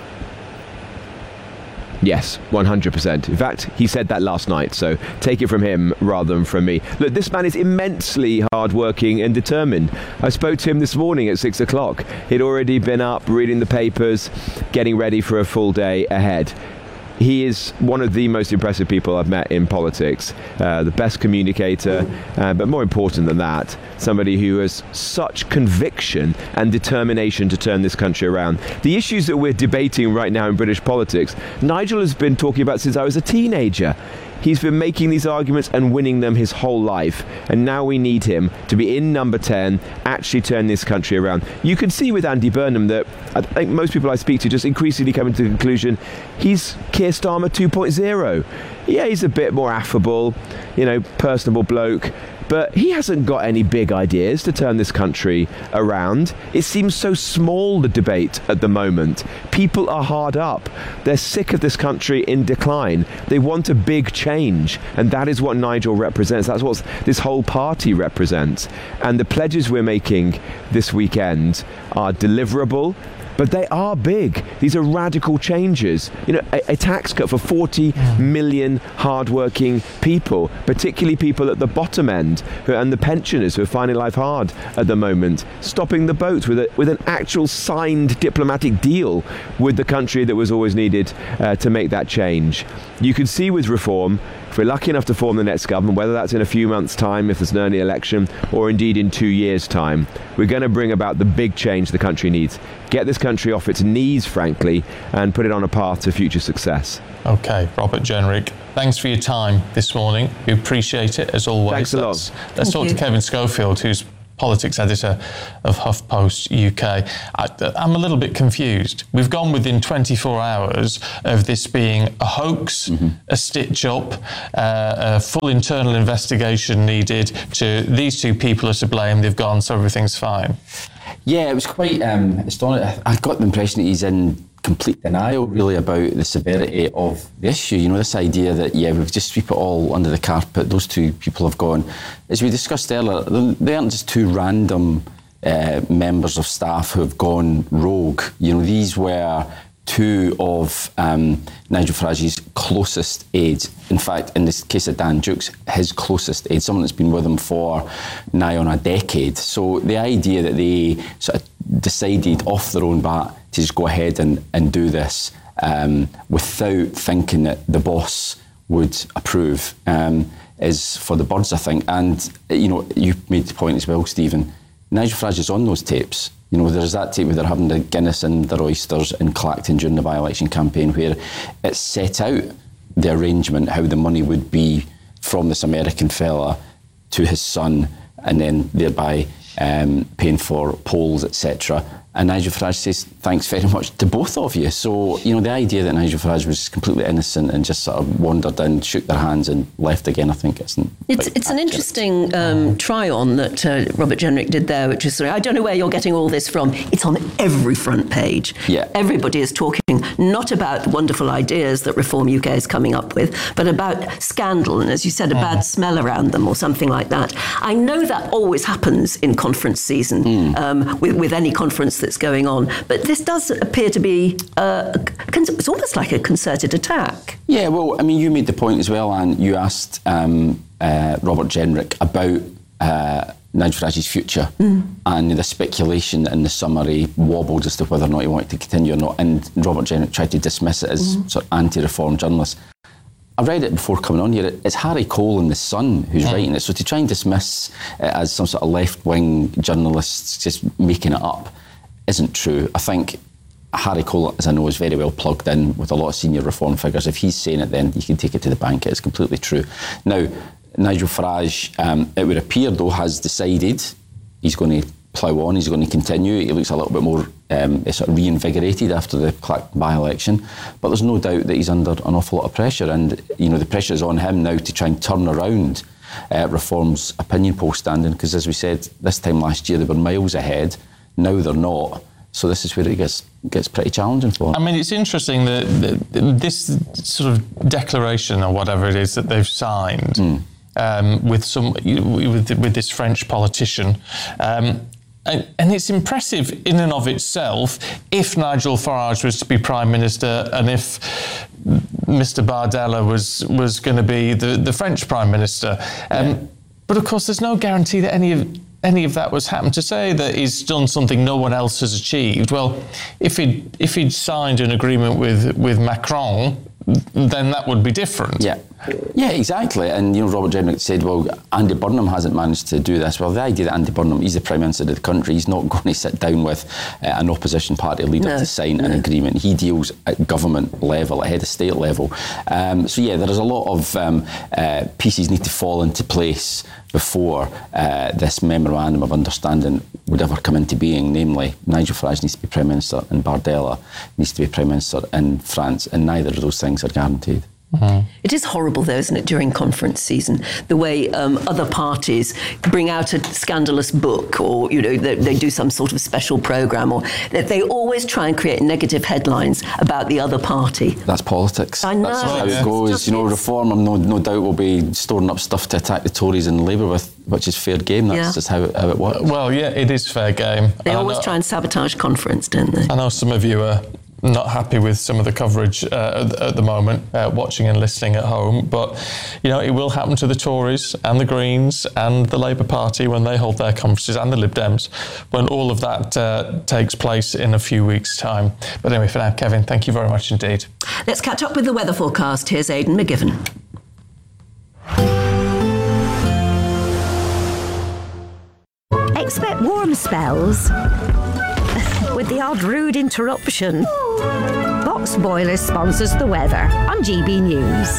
Yes, one hundred percent. In fact, he said that last night, so take it from him rather than from me. Look, this man is immensely hardworking and determined. I spoke to him this morning at six o'clock. He'd already been up, reading the papers, getting ready for a full day ahead. He is one of the most impressive people I've met in politics, uh, the best communicator, uh, but more important than that, somebody who has such conviction and determination to turn this country around. The issues that we're debating right now in British politics, Nigel has been talking about since I was a teenager. He's been making these arguments and winning them his whole life. And now we need him to be in number ten, actually turn this country around. You can see with Andy Burnham that I think most people I speak to just increasingly coming to the conclusion he's Keir Starmer two point oh. Yeah, he's a bit more affable, you know, personable bloke. But he hasn't got any big ideas to turn this country around. It seems so small, the debate at the moment. People are hard up. They're sick of this country in decline. They want a big change. And that is what Nigel represents. That's what this whole party represents. And the pledges we're making this weekend are deliverable. but they are big. These are radical changes. You know, a, a tax cut for forty million hard-working people, particularly people at the bottom end who, and the pensioners who are finding life hard at the moment. Stopping the boats with a, with an actual signed diplomatic deal with the country that was always needed uh, to make that change. You can see with reform, if we're lucky enough to form the next government, whether that's in a few months' time, if there's an early election, or indeed in two years' time, we're going to bring about the big change the country needs. Get this country off its knees, frankly, and put it on a path to future success. OK, Robert Jenrick, thanks for your time this morning. We appreciate it, as always. Thanks a lot. Let's, let's talk to Kevin Schofield, who's politics editor of HuffPost U K. I, I'm a little bit confused. We've gone within twenty-four hours of this being a hoax, mm-hmm. a stitch-up, uh, a full internal investigation needed, to these two people are to blame, they've gone, so everything's fine. Yeah, it was quite um, astonishing. I got the impression that he's in complete denial, really, about the severity of the issue. You know, this idea that, yeah, we've just sweep it all under the carpet. Those two people have gone. As we discussed earlier, they aren't just two random uh, members of staff who have gone rogue. You know, these were two of um, Nigel Farage's closest aides. In fact, in this case of Dan Dukes, his closest aide, someone that's been with him for nigh on a decade. So the idea that they sort of decided off their own bat to just go ahead and, and do this um, without thinking that the boss would approve um, is for the birds, I think. And, you know, you made the point as well, Stephen, Nigel Farage is on those tapes. You know, there's that tape where they're having the Guinness and their oysters in Clacton during the by-election campaign, where it set out the arrangement, how the money would be from this American fella to his son, and then thereby um, paying for polls, et cetera. And Nigel Farage says, thanks very much to both of you. So, you know, the idea that Nigel Farage was completely innocent and just sort of wandered in, shook their hands and left again, I think isn't. It's it's an interesting um, try-on that uh, Robert Jenrick did there, which is, sorry, I don't know where you're getting all this from. It's on every front page. Yeah. Everybody is talking not about the wonderful ideas that Reform U K is coming up with, but about scandal and, as you said, a bad smell around them or something like that. I know that always happens in conference season, mm. um, with, with any conference that's going on, but this does appear to be uh, it's almost like a concerted attack. Yeah, well, I mean, you made the point as well, and you asked um, uh, Robert Jenrick about uh, Nigel Farage's future, mm. and the speculation in the summary wobbled as to whether or not he wanted to continue or not, and Robert Jenrick tried to dismiss it as mm. sort of anti-reform journalist. I read it before coming on here. It's Harry Cole in The Sun who's mm. writing it, so to try and dismiss it as some sort of left-wing journalists just making it up isn't true. I think Harry Cole, as I know, is very well plugged in with a lot of senior reform figures. If he's saying it, then you can take it to the bank. It's completely true. Now, Nigel Farage, um, it would appear, though, has decided he's going to plough on, he's going to continue. He looks a little bit more um, sort of reinvigorated after the Clacton by-election. But there's no doubt that he's under an awful lot of pressure. And, you know, the pressure is on him now to try and turn around uh, Reform's opinion poll standing, because, as we said, this time last year they were miles ahead. Now they're not. So this is where it gets gets pretty challenging for them. I mean, it's interesting that, that this sort of declaration or whatever it is that they've signed mm. um, with some with, with this French politician. Um, and, and it's impressive in and of itself if Nigel Farage was to be Prime Minister and if Mister Bardella was was going to be the, the French Prime Minister. Um, yeah. But of course, there's no guarantee that any of any of that was happened. To say that he's done something no one else has achieved, well, if he'd, if he'd signed an agreement with, with Macron, then that would be different. Yeah, yeah, exactly. And, you know, Robert Jenrick said, well, Andy Burnham hasn't managed to do this. Well, the idea that Andy Burnham, he's the Prime Minister of the country, he's not going to sit down with uh, an opposition party leader no, to sign no. an agreement. He deals at government level, at head of state level. Um, so, yeah, there is a lot of um, uh, pieces need to fall into place before uh, this memorandum of understanding would ever come into being. Namely, Nigel Farage needs to be Prime Minister and Bardella needs to be Prime Minister in France, and neither of those things are guaranteed. Mm-hmm. It is horrible, though, isn't it, during conference season, the way um, other parties bring out a scandalous book, or, you know, they, they do some sort of special programme, or that they always try and create negative headlines about the other party. That's politics. I know. That's how Yeah. it goes. Just, you know, Reform, no, no doubt, will be storing up stuff to attack the Tories and Labour with, which is fair game. That's Yeah. just how it, how it works. Well, yeah, it is fair game. They And I always know- try and sabotage conference, don't they? I know some of you are not happy with some of the coverage uh, at, at the moment, uh, watching and listening at home, but you know, it will happen to the Tories and the Greens and the Labour Party when they hold their conferences, and the Lib Dems when all of that uh, takes place in a few weeks' time. But anyway, for now, Kevin, thank you very much indeed. Let's catch up with the weather forecast. Here's Aidan McGivern. Expect warm spells with the odd rude interruption. Box Boilers sponsors the weather on G B News.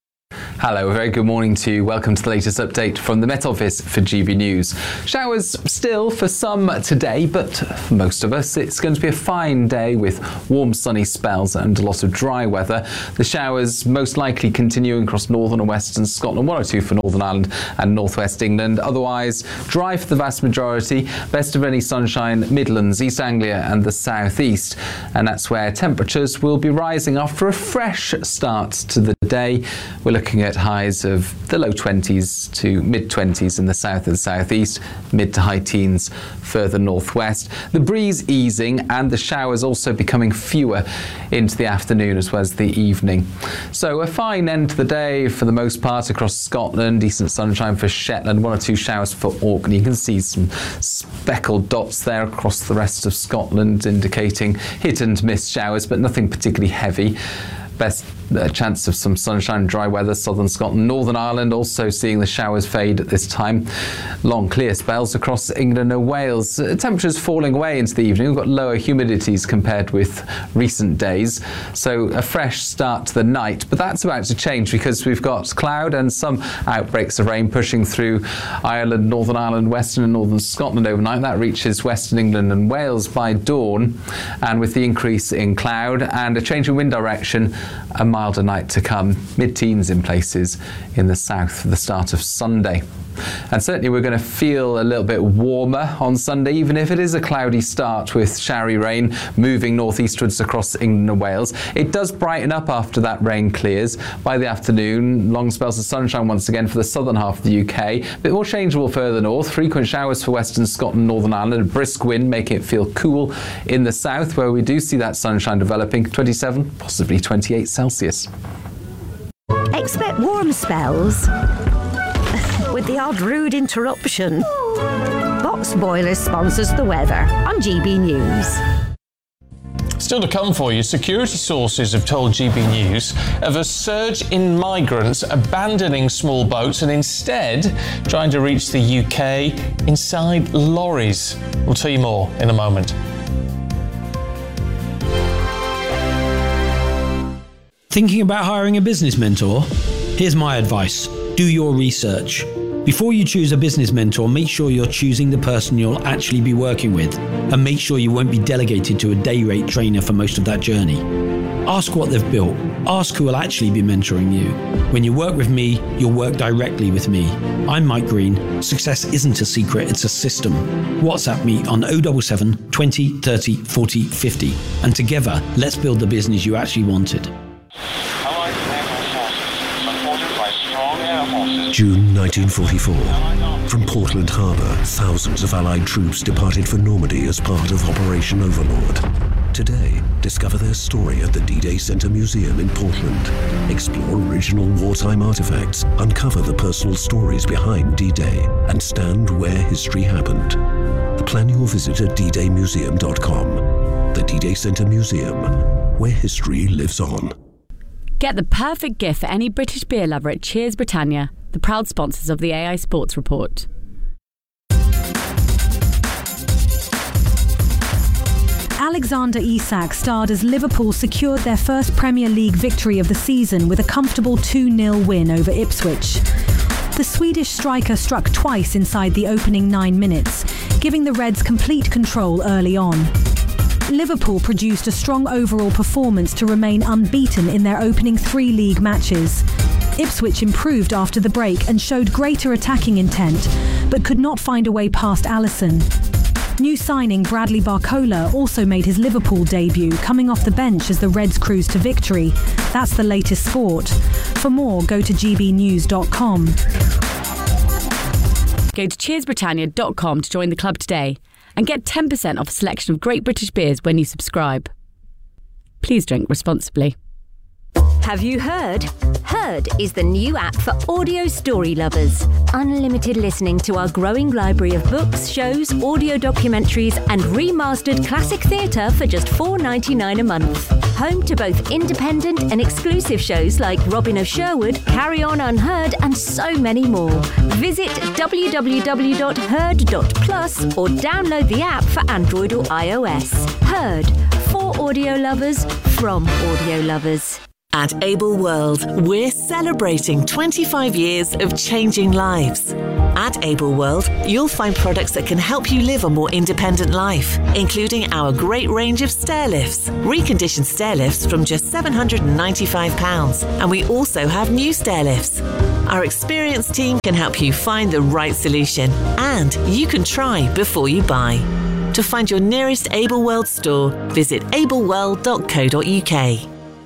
Hello, a very good morning to you. Welcome to the latest update from the Met Office for G B News. Showers still for some today, but for most of us, it's going to be a fine day with warm sunny spells and a lot of dry weather. The showers most likely continuing across northern and western Scotland, one or two for Northern Ireland and northwest England. Otherwise, dry for the vast majority. Best of any sunshine, Midlands, East Anglia and the southeast. And that's where temperatures will be rising after a fresh start to the day. We're looking at highs of the low twenties to mid twenties in the south and southeast, mid to high teens further northwest. The breeze easing and the showers also becoming fewer into the afternoon as well as the evening. So a fine end to the day for the most part across Scotland, decent sunshine for Shetland, one or two showers for Orkney. You can see some speckled dots there across the rest of Scotland indicating hit and miss showers, but nothing particularly heavy. Best uh, chance of some sunshine, dry weather, southern Scotland, Northern Ireland also seeing the showers fade at this time. Long clear spells across England and Wales. Uh, temperatures falling away into the evening. We've got lower humidities compared with recent days. So a fresh start to the night, but that's about to change because we've got cloud and some outbreaks of rain pushing through Ireland, Northern Ireland, Western and Northern Scotland overnight. That reaches Western England and Wales by dawn. And with the increase in cloud and a change in wind direction, a milder night to come, mid-teens in places in the south for the start of Sunday. And certainly we're going to feel a little bit warmer on Sunday, even if it is a cloudy start with showery rain moving northeastwards across England and Wales. It does brighten up after that rain clears. By the afternoon, long spells of sunshine once again for the southern half of the U K. A bit more changeable further north. Frequent showers for western Scotland, Northern Ireland. A brisk wind making it feel cool in the south, where we do see that sunshine developing. twenty-seven, possibly twenty-eight Celsius. Expect warm spells with the odd rude interruption. Box Boilers sponsors the weather on G B News. Still to come for you, security sources have told G B News of a surge in migrants abandoning small boats and instead trying to reach the U K inside lorries. We'll tell you more in a moment. Thinking about hiring a business mentor? Here's my advice. Do your research. Before you choose a business mentor, make sure you're choosing the person you'll actually be working with, and make sure you won't be delegated to a day rate trainer for most of that journey. Ask what they've built. Ask who will actually be mentoring you. When you work with me, you'll work directly with me. I'm Mike Green. Success isn't a secret, it's a system. WhatsApp me on oh seven seven, twenty, thirty, forty, fifty. And together, let's build the business you actually wanted. June nineteen forty-four. From Portland Harbour, thousands of Allied troops departed for Normandy as part of Operation Overlord. Today, discover their story at the D-Day Center Museum in Portland. Explore original wartime artifacts, uncover the personal stories behind D-Day, and stand where history happened. Plan your visit at d day museum dot com. The D-Day Center Museum, where history lives on. Get the perfect gift for any British beer lover at Cheers Britannia, the proud sponsors of the A I Sports Report. Alexander Isak starred as Liverpool secured their first Premier League victory of the season with a comfortable two nil win over Ipswich. The Swedish striker struck twice inside the opening nine minutes, giving the Reds complete control early on. Liverpool produced a strong overall performance to remain unbeaten in their opening three league matches. Ipswich improved after the break and showed greater attacking intent, but could not find a way past Alisson. New signing Bradley Barcola also made his Liverpool debut, coming off the bench as the Reds cruised to victory. That's the latest sport. For more, go to g b news dot com. Go to cheers britannia dot com to join the club today and get ten percent off a selection of great British beers when you subscribe. Please drink responsibly. Have you heard? Heard is the new app for audio story lovers. Unlimited listening to our growing library of books, shows, audio documentaries and remastered classic theatre for just four dollars ninety-nine a month. Home to both independent and exclusive shows like Robin of Sherwood, Carry On Unheard and so many more. Visit w w w dot heard dot plus or download the app for Android or iOS. Heard. For audio lovers, from audio lovers. At Able World, we're celebrating twenty-five years of changing lives. At Able World, you'll find products that can help you live a more independent life, including our great range of stair lifts, reconditioned stair lifts from just seven hundred ninety-five pounds, and we also have new stair lifts. Our experienced team can help you find the right solution, and you can try before you buy. To find your nearest Able World store, visit able world dot co dot u k.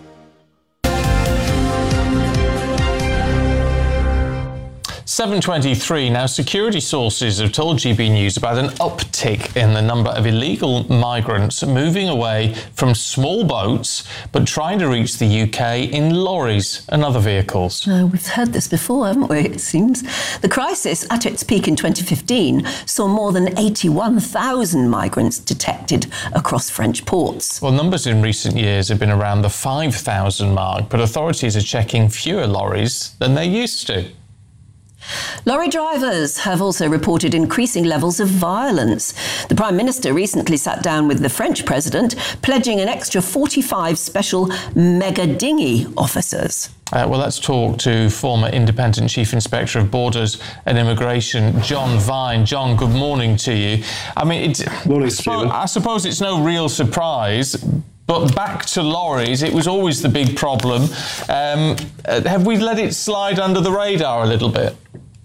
seven twenty-three. Now, security sources have told G B News about an uptick in the number of illegal migrants moving away from small boats but trying to reach the U K in lorries and other vehicles. Uh, we've heard this before, haven't we, it seems. The crisis, at its peak in twenty fifteen, saw more than eighty-one thousand migrants detected across French ports. Well, numbers in recent years have been around the five thousand mark, but authorities are checking fewer lorries than they used to. Lorry drivers have also reported increasing levels of violence. The Prime Minister recently sat down with the French President, pledging an extra forty-five special mega dinghy officers. Uh, well, let's talk to former Independent Chief Inspector of Borders and Immigration, John Vine. John, good morning to you. I mean, it's, morning, I, suppose, I suppose it's no real surprise, but back to lorries, it was always the big problem. Um, have we let it slide under the radar a little bit?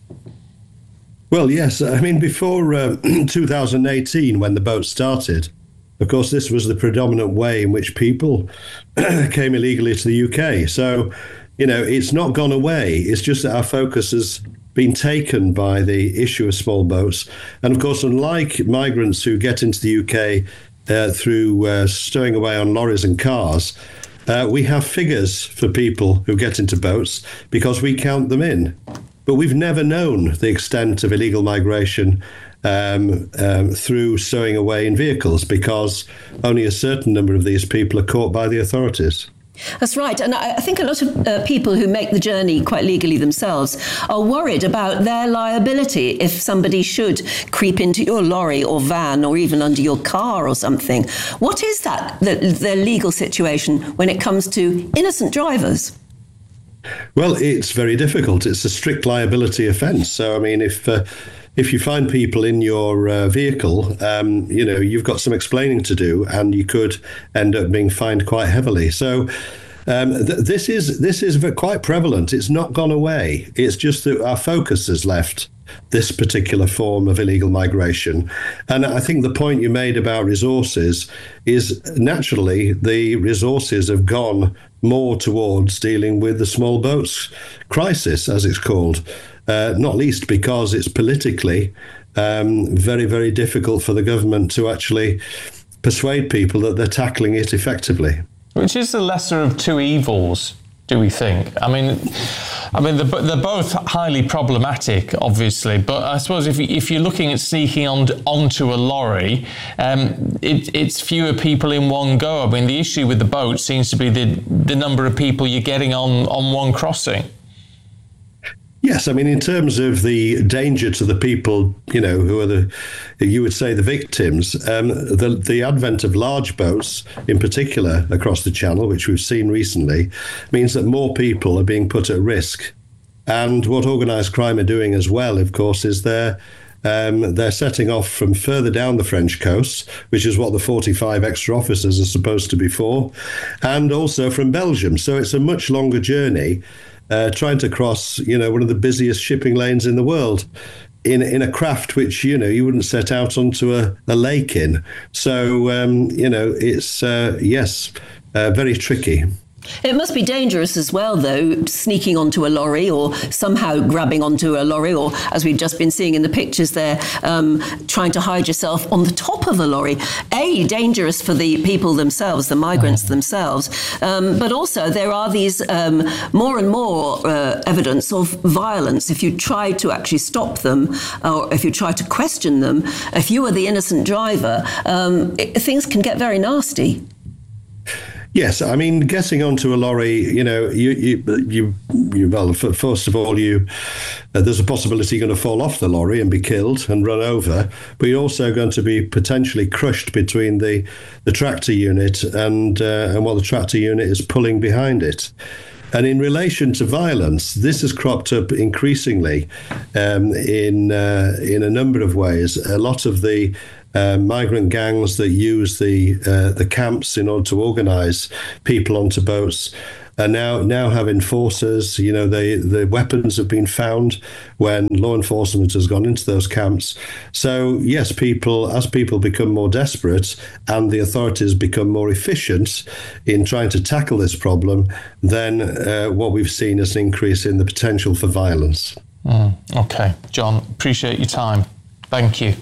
Well, yes. I mean, before uh, two thousand eighteen, when the boat started, of course, this was the predominant way in which people came illegally to the U K. So, you know, it's not gone away. It's just that our focus has been taken by the issue of small boats. And, of course, unlike migrants who get into the U K uh, through uh, stowing away on lorries and cars, uh, we have figures for people who get into boats because we count them in. But we've never known the extent of illegal migration um, um, through stowing away in vehicles because only a certain number of these people are caught by the authorities. That's right. And I think a lot of uh, people who make the journey quite legally themselves are worried about their liability if somebody should creep into your lorry or van or even under your car or something. What is that, the, the legal situation when it comes to innocent drivers? Well, it's very difficult. It's a strict liability offence. So, I mean, if uh, if you find people in your uh, vehicle, um, you know, you've got some explaining to do, and you could end up being fined quite heavily. So, um, th- this is this is quite prevalent. It's not gone away. It's just that our focus has left this particular form of illegal migration. And I think the point you made about resources is naturally the resources have gone more towards dealing with the small boats crisis, as it's called, uh, not least because it's politically um, very, very difficult for the government to actually persuade people that they're tackling it effectively. Which is the lesser of two evils, do we think? I mean, I mean, they're, they're both highly problematic, obviously. But I suppose if, you, if you're looking at sneaking on onto a lorry, um, it, it's fewer people in one go. I mean, the issue with the boat seems to be the the number of people you're getting on, on one crossing. Yes, I mean, in terms of the danger to the people, you know, who are the, you would say, the victims, um, the the advent of large boats, in particular across the Channel, which we've seen recently, means that more people are being put at risk. And what organised crime are doing as well, of course, is they're Um, they're setting off from further down the French coast, which is what the forty-five extra officers are supposed to be for, and also from Belgium. So it's a much longer journey, uh, trying to cross, you know, one of the busiest shipping lanes in the world, in in a craft which, you know, you wouldn't set out onto a, a lake in. So, um, you know, it's, uh, yes, uh, very tricky. It must be dangerous as well, though, sneaking onto a lorry or somehow grabbing onto a lorry, or, as we've just been seeing in the pictures there, um, trying to hide yourself on the top of a lorry. A, dangerous for the people themselves, the migrants themselves, um, but also there are these um, more and more uh, evidence of violence. If you try to actually stop them, or if you try to question them, if you are the innocent driver, um, it, things can get very nasty. Yes, I mean, getting onto a lorry, you know, you, you, you, you well, first of all, you uh, there's a possibility you're going to fall off the lorry and be killed and run over, but you're also going to be potentially crushed between the, the tractor unit and uh, and what the tractor unit is pulling behind it. And in relation to violence, this has cropped up increasingly um, in uh, in a number of ways. A lot of the Uh, migrant gangs that use the uh, the camps in order to organise people onto boats are now now have enforcers. You know, they, the weapons have been found when law enforcement has gone into those camps. So yes, people as people become more desperate and the authorities become more efficient in trying to tackle this problem, then uh, what we've seen is an increase in the potential for violence. Mm, okay, John, appreciate your time. Thank you.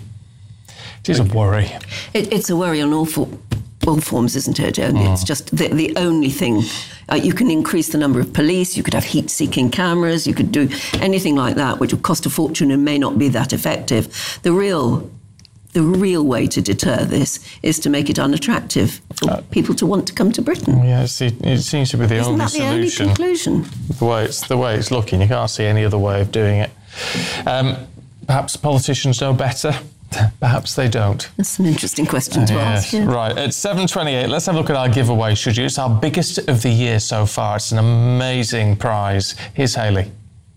It is a worry. It, it's a worry on all, for, all forms, isn't it? And Mm. it's just the, the only thing. Uh, you can increase the number of police, you could have heat-seeking cameras, you could do anything like that, which would cost a fortune and may not be that effective. The real the real way to deter this is to make it unattractive for uh, people to want to come to Britain. Yeah, it's, it, it seems to be the Isn't only that the solution. only conclusion? The way it's the way it's looking, you can't see any other way of doing it. Um, perhaps politicians know better. Perhaps they don't. That's an interesting question to yes. ask. Yeah. Right, it's seven twenty-eight. Let's have a look at our giveaway, should you? It's our biggest of the year so far. It's an amazing prize. Here's Hayley.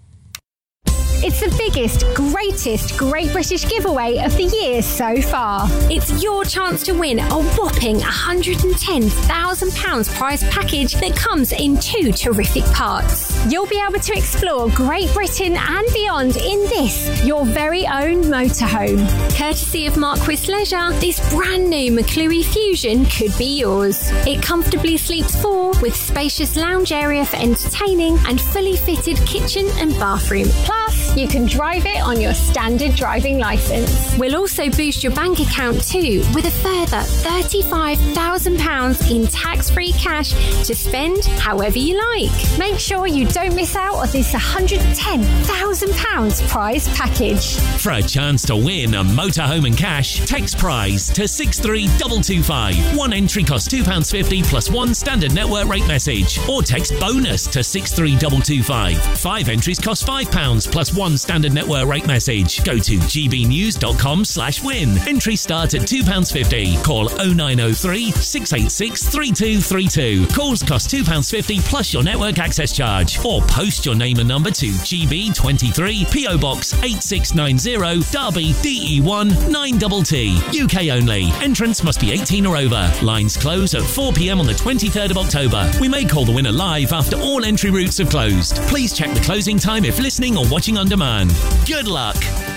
It's the biggest, greatest Great British giveaway of the year so far. It's your chance to win a whopping one hundred ten thousand pounds prize package that comes in two terrific parts. You'll be able to explore Great Britain and beyond in this, your very own motorhome. Courtesy of Marquis Leisure, this brand new McClure Fusion could be yours. It comfortably sleeps four with spacious lounge area for entertaining and fully fitted kitchen and bathroom. Plus, you can drive it on your standard driving licence. We'll also boost your bank account too with a further thirty-five thousand pounds in tax-free cash to spend however you like. Make sure you don't miss out on this one hundred ten thousand pounds prize package. For a chance to win a motorhome and cash, text prize to six three two two five. One entry costs two pounds fifty plus one standard network rate message. Or text bonus to six three two two five. Five entries cost five pounds plus one standard network rate message. Go to gbnews.com slash win. Entry start at two pounds fifty. Call oh nine oh three, six eight six, three two three two. Calls cost two pounds fifty plus your network access charge. Or post your name and number to G B twenty-three, P O Box eight six nine zero, Derby, D E one nine T T. U K only. Entrance must be eighteen or over. Lines close at four p m on the twenty-third of October. We may call the winner live after all entry routes have closed. Please check the closing time if listening or watching on demand. Good luck.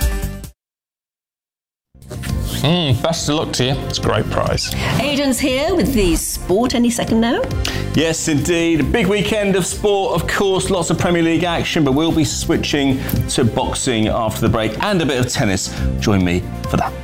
Mm, best of luck to you. It's a great prize. Aidan's here with the sport any second now. Yes, indeed. A big weekend of sport, of course. Lots of Premier League action, but we'll be switching to boxing after the break and a bit of tennis. Join me for that.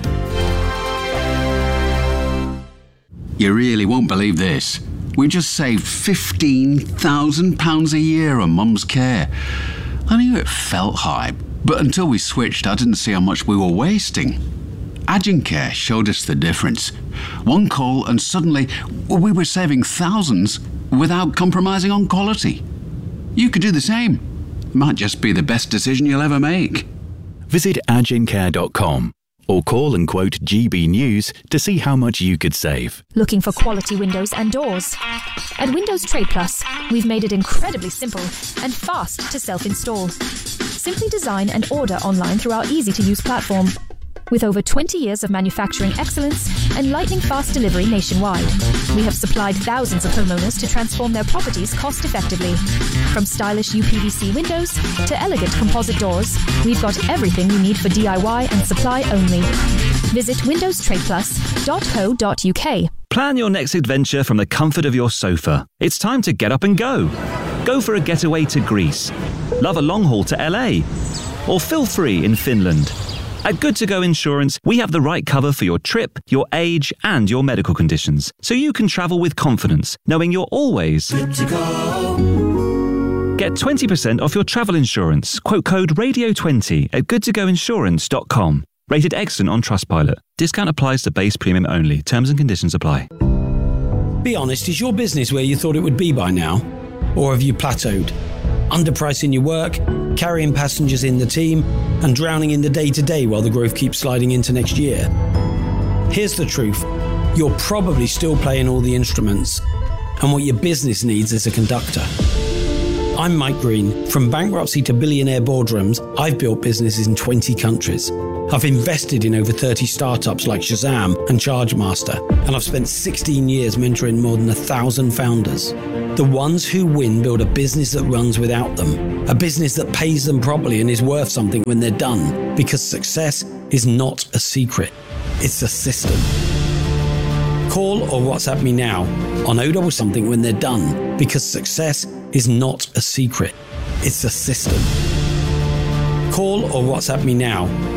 You really won't believe this. We just saved fifteen thousand pounds a year on Mum's care. I knew it felt high, but until we switched, I didn't see how much we were wasting. Agencare showed us the difference. One call and suddenly we were saving thousands without compromising on quality. You could do the same. Might just be the best decision you'll ever make. Visit agencare dot com or call and quote G B News to see how much you could save. Looking for quality windows and doors? At Windows Trade Plus, we've made it incredibly simple and fast to self-install. Simply design and order online through our easy-to-use platform. With over twenty years of manufacturing excellence and lightning-fast delivery nationwide, we have supplied thousands of homeowners to transform their properties cost-effectively. From stylish U P V C windows to elegant composite doors, we've got everything you need for D I Y and supply only. Visit windows trade plus dot co dot uk. Plan your next adventure from the comfort of your sofa. It's time to get up and go. Go for a getaway to Greece. Love a long haul to L A. Or feel free in Finland. At Good To Go Insurance, we have the right cover for your trip, your age, and your medical conditions, so you can travel with confidence, knowing you're always good to go. Get twenty percent off your travel insurance. Quote code radio twenty at good to go insurance dot com. Rated excellent on Trustpilot. Discount applies to base premium only. Terms and conditions apply. Be honest, is your business where you thought it would be by now? Or have you plateaued? Underpricing your work, carrying passengers in the team, and drowning in the day-to-day while the growth keeps sliding into next year? Here's the truth. You're probably still playing all the instruments, and what your business needs is a conductor. I'm Mike Green. From bankruptcy to billionaire boardrooms, I've built businesses in twenty countries. I've invested in over thirty startups like Shazam and ChargeMaster, and I've spent sixteen years mentoring more than a thousand founders. The ones who win build a business that runs without them, a business that pays them properly and is worth something when they're done, because success is not a secret, it's a system. Call or WhatsApp me now on O double something when they're done, because success is not a secret, it's a system. Call or WhatsApp me now